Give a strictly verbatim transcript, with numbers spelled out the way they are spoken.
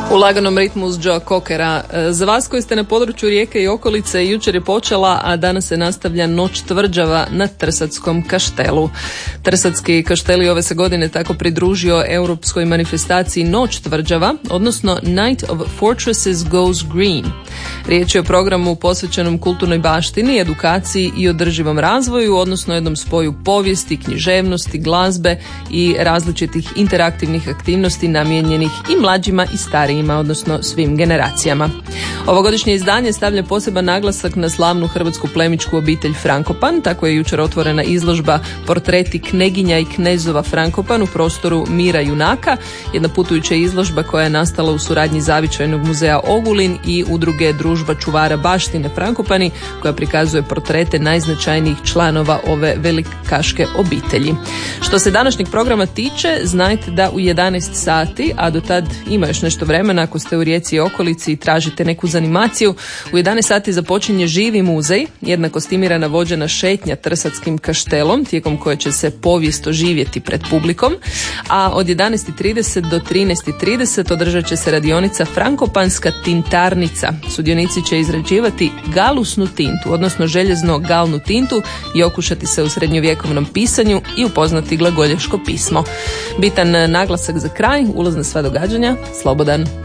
U laganom ritmu uz Joe Cockera. Za vas koji ste na području Rijeke i okolice, jučer je počela, a danas se nastavlja Noć tvrđava na Trsatskom kaštelu. Trsatski kašteli ove se godine tako pridružio europskoj manifestaciji Noć tvrđava, odnosno Night of Fortresses Goes Green. Riječ je o programu posvećenom kulturnoj baštini, edukaciji i održivom razvoju, odnosno jednom spoju povijesti, književnosti, glazbe i različitih interaktivnih aktivnosti namijenjenih i mlađima i starijima, odnosno svim generacijama. Ovogodišnje izdanje stavlja poseban naglasak na slavnu hrvatsku plemićku obitelj Frankopan. Tako je jučer otvorena izložba Portreti kneginja i knezova Frankopan u prostoru Mira Junaka, jedna putujuća izložba koja je nastala u suradnji Zavičajnog muzeja Ogulin i udruge Družba čuvara baštine Frankopani, koja prikazuje portrete najznačajnijih članova ove velikaške obitelji. Što se današnjeg programa tiče, znajte da u jedanaest sati, a do tad ima još nešto vremena ako ste u Rijeci i okolici i tražite neku zanimaciju, u jedanaest sati započinje Živi muzej, jedna kostimirana vođena šetnja Trsatskim kaštelom, tijekom koje će se povijest oživjeti pred publikom, a od jedanaest i trideset do trinaest i trideset održat će se radionica Frankopanska tintarnica. Sudionici će izrađivati galusnu tintu, odnosno željezno galnu tintu, i okušati se u srednjovjekovnom pisanju i upoznati glagolješko pismo. Bitan naglasak za kraj, ulaz na sva događanja, slobodan.